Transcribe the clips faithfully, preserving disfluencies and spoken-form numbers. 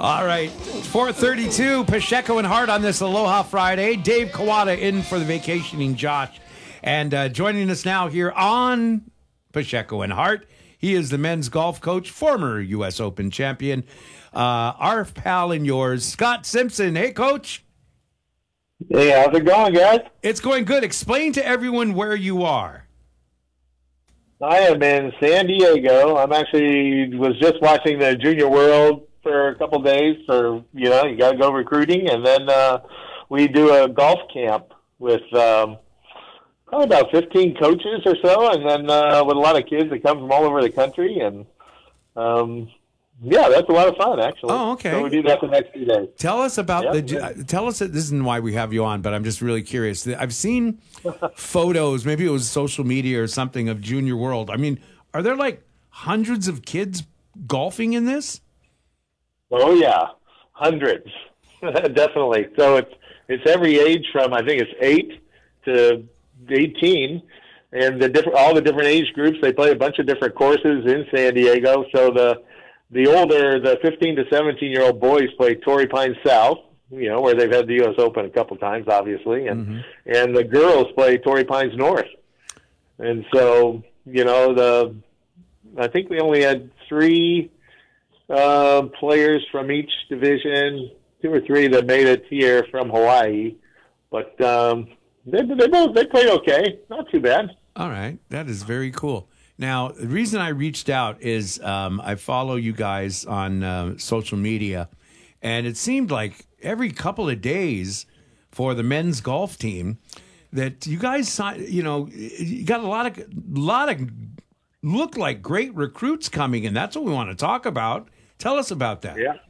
All right, four thirty-two, Pacheco and Hart on this Aloha Friday. Dave Kawada in for the vacationing Josh. And uh, joining us now here on Pacheco and Hart, he is the men's golf coach, former U S Open champion, uh, our pal and yours, Scott Simpson. Hey, Coach. Hey, how's it going, guys? It's going good. Explain to everyone where you are. I am in San Diego. I'm actually was just watching the Junior World for a couple days. For you know, you got to go recruiting, and then uh, we do a golf camp with um, probably about fifteen coaches or so, and then uh, with a lot of kids that come from all over the country, and um, yeah, that's a lot of fun, actually. Oh, okay. So we do that the next few days. Tell us about Yep. the. Uh, tell us. This isn't why we have you on, but I'm just really curious. I've seen photos. Maybe it was social media or something of Junior World. I mean, are there like hundreds of kids golfing in this? Oh yeah, hundreds, definitely. So it's it's every age from I think it's eight to eighteen, and the different all the different age groups. They play a bunch of different courses in San Diego. So the the older, the fifteen to seventeen year old boys play Torrey Pines South, you know, where they've had the U S Open a couple times, obviously, and Mm-hmm. and the girls play Torrey Pines North. And so you know the I think we only had three. Uh, players from each division, two or three that made it here from Hawaii, but um, they they both they played okay, not too bad. All right, that is very cool. Now, the reason I reached out is um, I follow you guys on uh, social media, and it seemed like every couple of days for the men's golf team that you guys, si- you know, you got a lot of lot of look like great recruits coming in. That's what we want to talk about. Tell us about that. Yeah,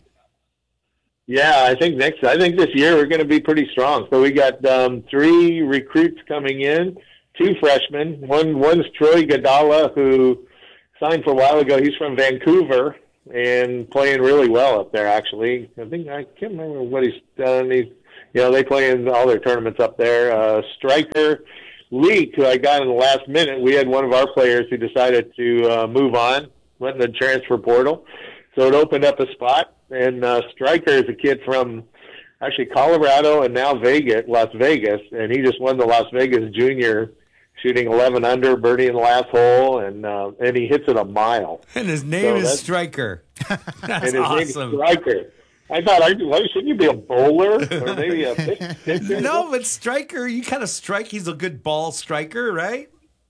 yeah. I think next. I think this year we're going to be pretty strong. So we got um, three recruits coming in, two freshmen. One one's Troy Gadala, who signed for a while ago. He's from Vancouver and playing really well up there. Actually, I think I can't remember what he's done. He's, you know, they play in all their tournaments up there. Uh, Striker Leak, who I got in the last minute. We had one of our players who decided to uh, move on, went in the transfer portal. So it opened up a spot, and uh, Stryker is a kid from actually Colorado and now Vegas, Las Vegas, and he just won the Las Vegas Junior, shooting eleven under, birdie in the last hole, and uh, and he hits it a mile. And his name So is that's- Striker. That's and his awesome. name is Stryker. I thought, I, why shouldn't you be a bowler or maybe a pitch- pitcher? No, but Striker, you kind of strike. He's a good ball striker, right?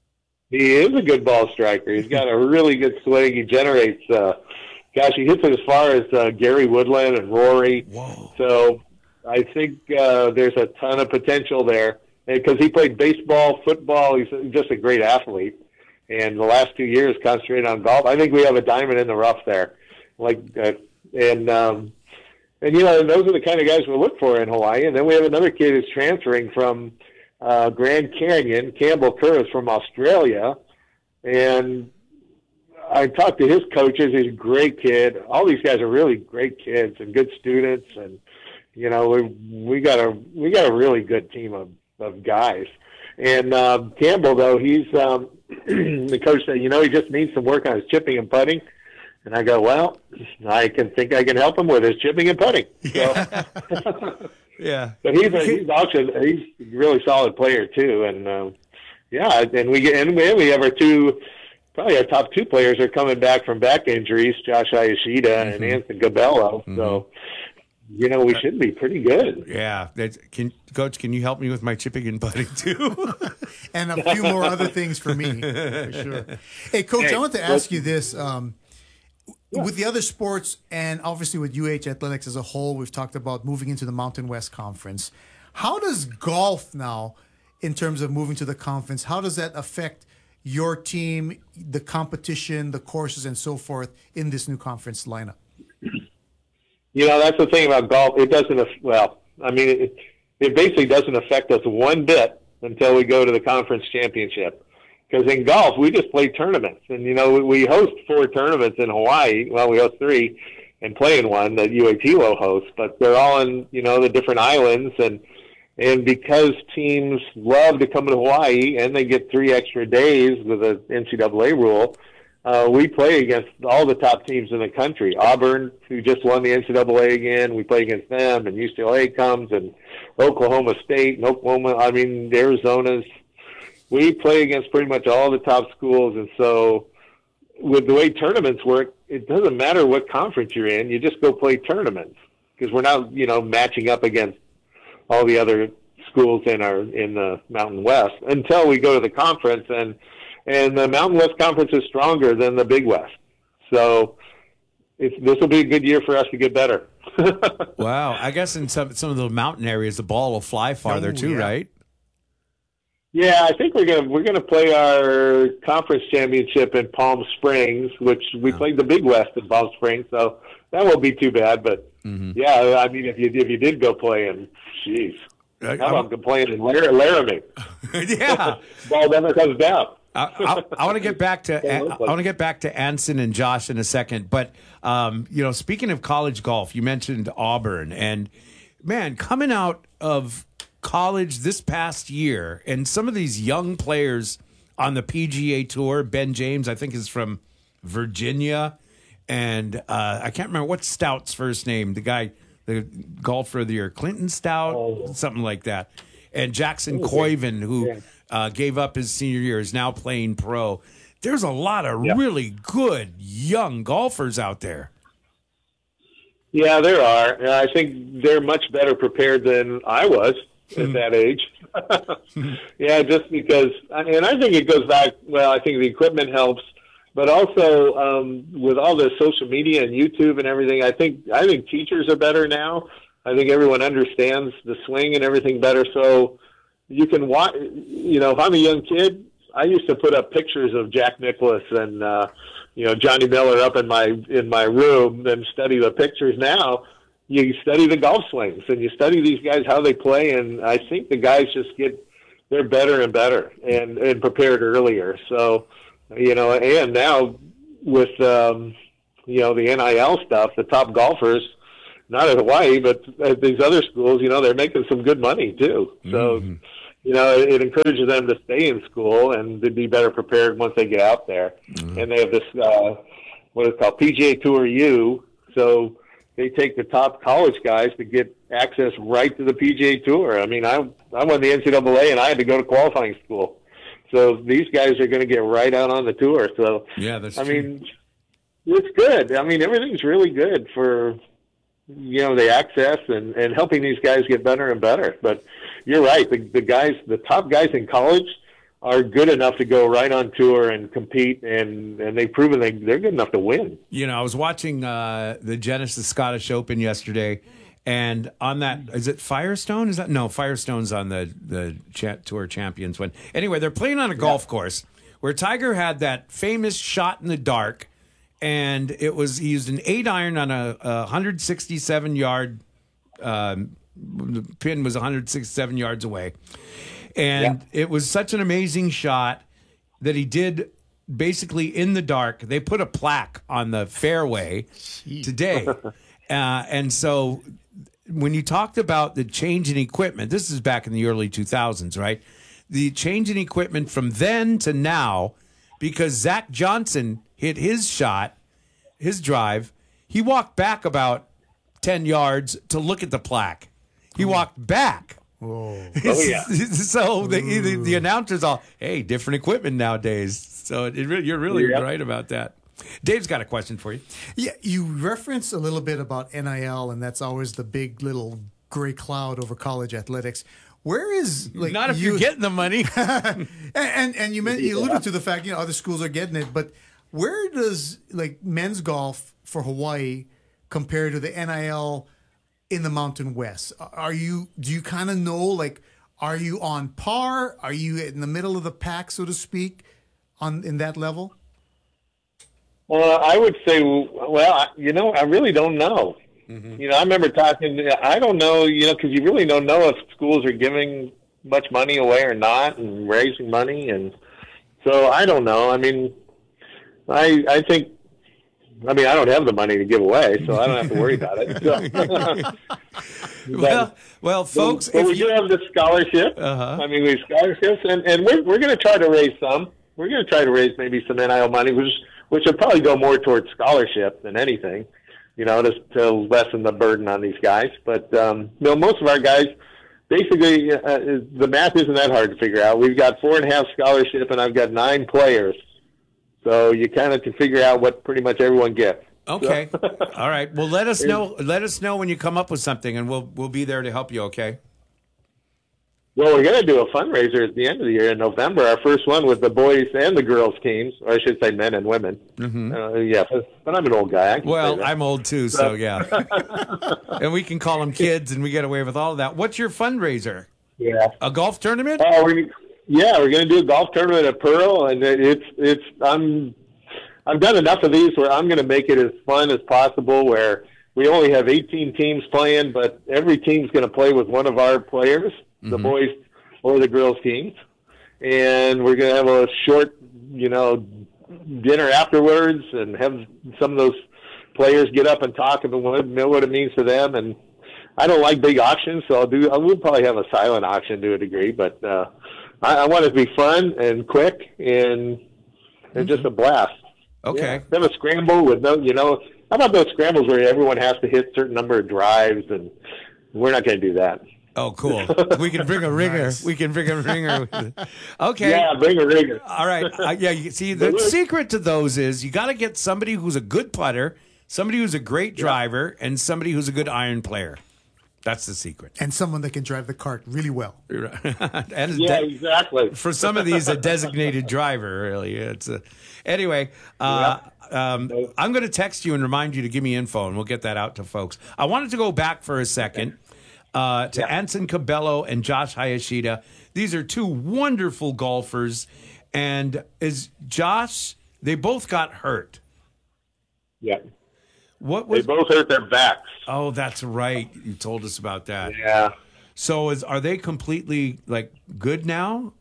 He is a good ball striker. He's got a really good swing. He generates. Uh, Gosh, he hits it as far as uh, Gary Woodland and Rory. Whoa. So I think uh, there's a ton of potential there because he played baseball, football. He's just a great athlete. And the last two years concentrated on golf. I think we have a diamond in the rough there. Like, uh, and um, and you know, those are the kind of guys we look for in Hawaii. And then we have another kid who's transferring from uh, Grand Canyon. Campbell Kerr is from Australia, and I talked to his coaches. He's a great kid. All these guys are really great kids and good students, and you know we we got a we got a really good team of, of guys. And uh, Campbell, though, he's um, the coach said, you know, he just needs some work on his chipping and putting. And I go, well, I can think I can help him with his chipping and putting. Yeah. So, Yeah. but he's a, he's also he's a really solid player too, and uh, yeah, and we get and we we have our two. Probably our top two players are coming back from back injuries, Josh Ayashida mm-hmm. and Anthony Gabello. Mm-hmm. So, you know, we should be pretty good. Yeah. That's, can, Coach, can you help me with my chipping and putting too? And a few more other things for me, for sure. Hey, Coach, hey, I want to ask you this. Um, yeah. With the other sports and obviously with U H Athletics as a whole, we've talked about moving into the Mountain West Conference. How does golf now, in terms of moving to the conference, how does that affect your team, the competition, the courses, and so forth in this new conference lineup? You know, that's the thing about golf. It doesn't, well, I mean, it, it basically doesn't affect us one bit until we go to the conference championship. Because in golf, we just play tournaments. And, you know, we host four tournaments in Hawaii. Well, we host three and play in one that U A T will host. But they're all in, you know, the different islands. And And because teams love to come to Hawaii and they get three extra days with an N C double A rule, uh, we play against all the top teams in the country. Auburn, who just won the N C double A again, we play against them, and U C L A comes, and Oklahoma State, and Oklahoma, I mean, Arizona's. We play against pretty much all the top schools, and so with the way tournaments work, it doesn't matter what conference you're in. You just go play tournaments because we're not, you know, matching up against all the other schools in our in the Mountain West until we go to the conference, and and the Mountain West Conference is stronger than the Big West. So it's, this will be a good year for us to get better. Wow, I guess in some some of the mountain areas, the ball will fly farther Oh, too, yeah. right? Yeah, I think we're gonna we're gonna play our conference championship in Palm Springs, which we Oh. played the Big West in Palm Springs, so that won't be too bad. But Mm-hmm. yeah, I mean, if you if you did go play in, jeez, I- how about playing in Lar- Laramie? Yeah. Ball never comes down. I, I, I want to get back to I want to get back to Anson and Josh in a second, but um, you know, speaking of college golf, you mentioned Auburn, and man, coming out of college this past year, and some of these young players on the P G A Tour. Ben James, I think, is from Virginia, and uh, I can't remember what's Stout's first name. The guy, the golfer of the year, Clinton Stout, Oh. something like that. And Jackson Okay. Coyven, who Yeah. uh, gave up his senior year, is now playing pro. There's a lot of Yeah. really good young golfers out there. Yeah, there are. And I think they're much better prepared than I was at that age. Yeah, just because, and I think it goes back, well, I think the equipment helps, but also um, with all the social media and YouTube and everything, I think I think teachers are better now. I think everyone understands the swing and everything better. So you can watch, you know, if I'm a young kid, I used to put up pictures of Jack Nicklaus and, uh, you know, Johnny Miller up in my in my room and study the pictures. Now you study the golf swings and you study these guys, how they play, and I think the guys just get, they're better and better and, and prepared earlier. So, you know, and now with, um, you know, the N I L stuff, the top golfers, not at Hawaii, but at these other schools, you know, they're making some good money too. So, Mm-hmm. you know, it, it encourages them to stay in school and to be better prepared once they get out there. Mm-hmm. And they have this, uh, what is called P G A Tour U. So they take the top college guys to get access right to the P G A Tour. I mean, I I won the N C double A and I had to go to qualifying school. So these guys are going to get right out on the tour. So, Yeah, that's I true. mean, it's good. I mean, everything's really good for, you know, the access and, and helping these guys get better and better. But you're right. The, the guys, the top guys in college are good enough to go right on tour and compete, and, and they've proven they, they're good enough to win. You know, I was watching uh, the Genesis Scottish Open yesterday, and on that, is it Firestone? Is that no? Firestone's on the the cha- Tour Champions one. Anyway, they're playing on a golf course where Tiger had that famous shot in the dark, and it was he used an eight iron on a, a one hundred sixty-seven yard. Um, the pin was one hundred sixty-seven yards away, and it was such an amazing shot that he did basically in the dark. They put a plaque on the fairway today. Uh, and so when you talked about the change in equipment, this is back in the early two thousands, right? The change in equipment from then to now, because Zach Johnson hit his shot, his drive, he walked back about ten yards to look at the plaque. He walked back. Whoa. Oh, yeah. So the, the the announcers all, hey, different equipment nowadays. So it, really, you're really Yeah. right about that. Dave's got a question for you. Yeah, you referenced a little bit about N I L, and that's always the big little gray cloud over college athletics. Where is like Not if you, you're getting the money. and, and and you meant you alluded to the fact you know other schools are getting it, but where does like men's golf for Hawaii compare to the N I L in the Mountain West? Are you do you kind of know like are you on par? Are you in the middle of the pack, so to speak, on in that level? Well, I would say, well, I- you know, I really don't know. You know, I remember talking, I don't know, you know, because you really don't know if schools are giving much money away or not and raising money. And so I don't know. I mean, I I think, I mean, I don't have the money to give away, so I don't have to worry about it. So, well, well, folks, but we if do you, have the scholarship. Uh-huh. I mean, we have scholarships, and, and we're, we're going to try to raise some. We're going to try to raise maybe some N I L money, which is, which will probably go more towards scholarship than anything, you know, to, to lessen the burden on these guys. But, um, you know, most of our guys, basically, uh, the math isn't that hard to figure out. We've got four and a half scholarship, and I've got nine players. So you kind of can figure out what pretty much everyone gets. Okay. All right. Well, let us know. Let us know when you come up with something, and we'll we'll be there to help you. Okay. Well, we're going to do a fundraiser at the end of the year in November. Our first one with the boys and the girls teams, or I should say men and women. Mm-hmm. Uh, yeah, but I'm an old guy. I can well, I'm old too, so yeah. And we can call them kids, and we get away with all of that. What's your fundraiser? Yeah, a golf tournament? Oh, we yeah, we're going to do a golf tournament at Pearl, and it's it's I'm. I've done enough of these where I'm going to make it as fun as possible, where we only have eighteen teams playing, but every team's going to play with one of our players, mm-hmm. the boys or the girls teams. And we're going to have a short, you know, dinner afterwards and have some of those players get up and talk about what, what it means to them. And I don't like big auctions, so I'll do, I will probably have a silent auction to a degree, but uh, I, I want it to be fun and quick and, and mm-hmm. just a blast. Okay. Yeah. Have a scramble with no, you know, how about those scrambles where everyone has to hit a certain number of drives, and we're not going to do that. Oh, cool. We can bring a ringer. Nice. We can bring a ringer. Okay. Yeah, bring a ringer. All right. Uh, yeah, you see, the secret to those is you got to get somebody who's a good putter, somebody who's a great driver, yeah. and somebody who's a good iron player. That's the secret. And someone that can drive the cart really well. and yeah, de- exactly. For some of these, a designated driver, really. It's a, anyway, uh, yeah. um, I'm going to text you and remind you to give me info, and we'll get that out to folks. I wanted to go back for a second uh, to yeah. Anson Cabello and Josh Hayashida. These are two wonderful golfers. And is Josh, they both got hurt. Yeah. What was, they both hurt their backs. Oh, that's right. You told us about that. Yeah. So is are they completely like good now?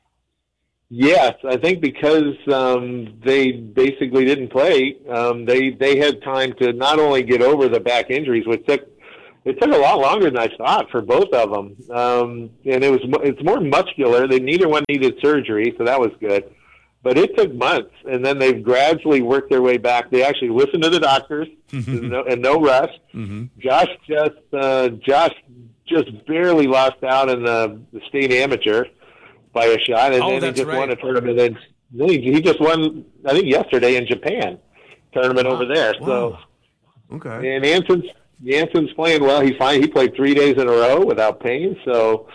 Yes, I think because um, they basically didn't play, um, they they had time to not only get over the back injuries, which took it took a lot longer than I thought for both of them, um, and it was it's more muscular. They neither one needed surgery, so that was good. But it took months, and then they've gradually worked their way back. They actually listened to the doctors, and, no, and no rush. Mm-hmm. Josh just uh, Josh just barely lost out in the, the state amateur by a shot, and oh, then he just right. won a tournament. And then he, he just won, I think, yesterday in Japan tournament wow. over there. Wow. So, okay. And Anson's Anson's playing well. He fine. He played three days in a row without pain. So.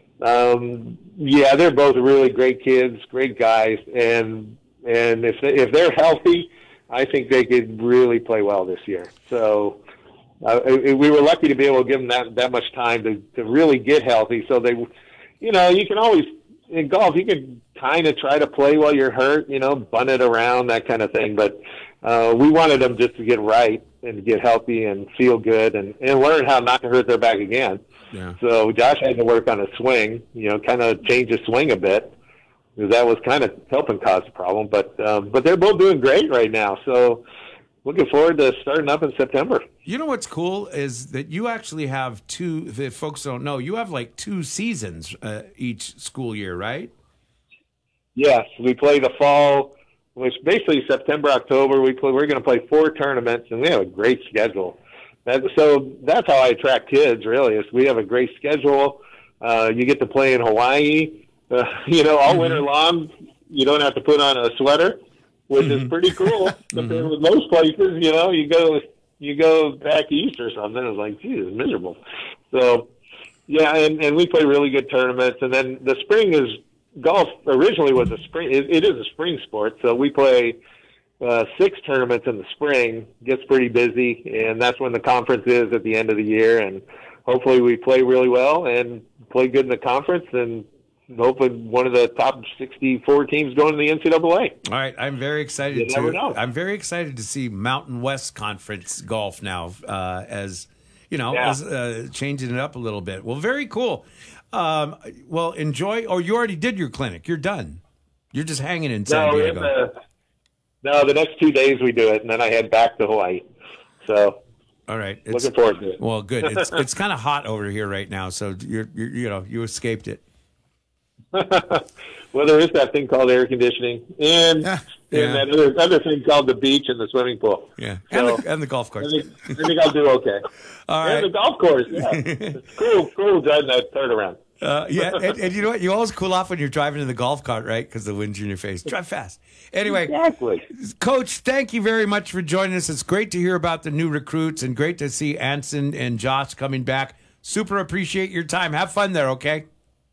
Um, yeah, they're both really great kids, great guys, and and if they, if they're healthy, I think they could really play well this year. So uh, we were lucky to be able to give them that that much time to to really get healthy. So they, you know, you can always in golf you can kind of try to play while you're hurt, you know, bunt it around, that kind of thing. But uh, we wanted them just to get right and get healthy and feel good and, and learn how not to hurt their back again. Yeah. So Josh had to work on a swing, you know, kind of change his swing a bit, because that was kind of helping cause the problem. But um, but they're both doing great right now. So looking forward to starting up in September. You know what's cool is that you actually have two, if folks don't know, you have like two seasons uh, each school year, right? Yes. We play the fall, which basically September, October. We play, we're going to play four tournaments, and we have a great schedule. That, so that's how I attract kids, really, is we have a great schedule. Uh, you get to play in Hawaii, uh, you know, all mm-hmm. winter long. You don't have to put on a sweater, which mm-hmm. is pretty cool compared mm-hmm. with most places. You know, you go you go back east or something, it's like, geez, it's miserable. So, yeah, and, and we play really good tournaments. And then the spring is, golf originally was a spring, it, it is a spring sport, so we play Uh, six tournaments in the spring, gets pretty busy, and that's when the conference is at the end of the year. And hopefully we play really well and play good in the conference, and hopefully one of the top sixty-four teams going to the N C double A. All right, I'm very excited you to. Never know. I'm very excited to see Mountain West Conference golf now, uh, as you know, yeah. as, uh, changing it up a little bit. Well, very cool. Um, well, enjoy. Or you already did your clinic. You're done. You're just hanging in San no, Diego. The, no, the next two days we do it, and then I head back to Hawaii. So, all right, it's, looking forward to it. Well, good. It's it's kind of hot over here right now, so you're, you're you know you escaped it. Well, there is that thing called air conditioning, and Yeah. Yeah. and that other, other thing called the beach and the swimming pool. Yeah, So, and, the, and the golf I course. think, I think I'll do okay. All And right. the golf course, yeah. It's cool, cool driving that third around. Uh, yeah, and, and you know what? You always cool off when you're driving in the golf cart, right? Because the wind's in your face. Drive fast. Anyway, Exactly. Coach, thank you very much for joining us. It's great to hear about the new recruits and great to see Anson and Josh coming back. Super appreciate your time. Have fun there, okay?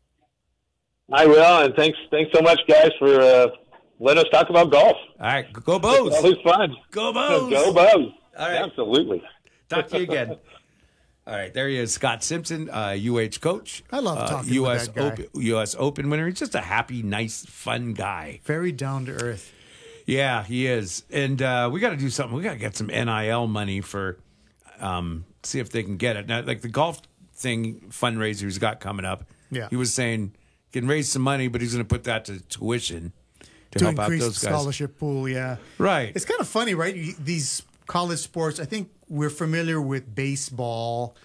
I will, and thanks, thanks so much, guys, for uh, letting us talk about golf. All right, go Bows. It's always fun. Go Bows. Go Bows. All right. Absolutely. Talk to you again. All right, there he is, Scott Simpson, uh, U H coach. I love uh, talking U with S that guy. Open, U S Open winner. He's just a happy, nice, fun guy. Very down to earth. Yeah, he is. And uh, we got to do something. We got to get some N I L money for, um, see if they can get it. Now, like the golf thing fundraiser he's got coming up. Yeah. He was saying can raise some money, but he's going to put that to tuition to, To help out increase those the guys. scholarship pool, yeah. Right. It's kind of funny, right? You- These college sports, I think we're familiar with baseball,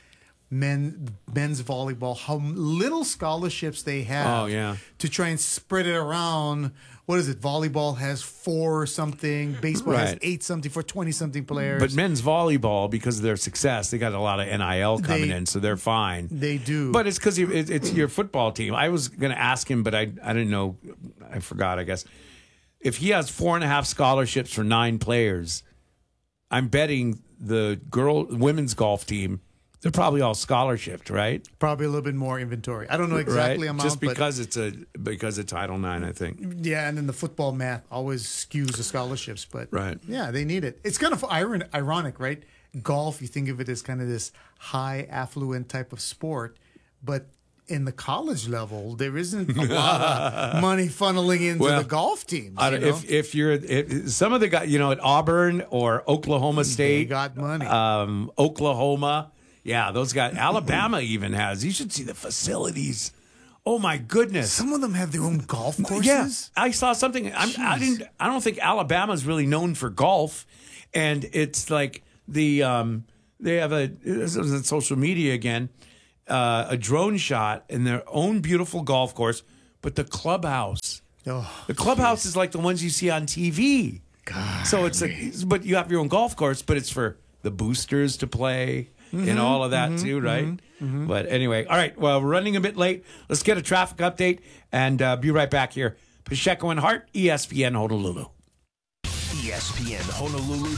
men, men's volleyball, how little scholarships they have Oh, yeah. to try and spread it around. What is it? Volleyball has four something, baseball has Right. eight something for twenty something players. But men's volleyball, because of their success, they got a lot of N I L coming They- in, so they're fine. they do. But it's because it, it's your football team. I was going to ask him, but I I didn't know. I forgot, I guess. If he has four and a half scholarships for nine players, I'm betting the girl women's golf team, they're probably all scholarshiped, right? probably a little bit more inventory. I don't know exactly right? amount, Just but because it's a because of Title Nine, I think. yeah, and then the football math always skews the scholarships, but Right. yeah, they need it. It's kind of iron- ironic, right? Golf, you think of it as kind of this high affluent type of sport, but in the college level, there isn't a lot of money funneling into Well, the golf teams. I You don't, know? if if you're if, some of the guys, you know, at Auburn or Oklahoma they State, got money. um, Oklahoma, yeah, those guys. Alabama even has. You should see the facilities. Oh my goodness! Some of them have their own golf courses. Yeah, I saw something. I'm, I Jeez. didn't. I don't think Alabama's really known for golf, and it's like the um, they have a this was on social media again, uh, a drone shot in their own beautiful golf course, but the clubhouse. Oh, The clubhouse is like the ones you see on T V. God. So it's a, but you have your own golf course, but it's for the boosters to play Mm-hmm, and all of that too, right? But anyway, all right. Well, we're running a bit late. Let's get a traffic update and uh, be right back here. Pacheco and Hart, E S P N Honolulu. E S P N Honolulu